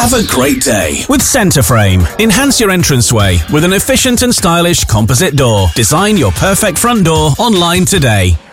Have a great day with Centreframe. Enhance your entranceway with an efficient and stylish composite door. Design your perfect front door online today.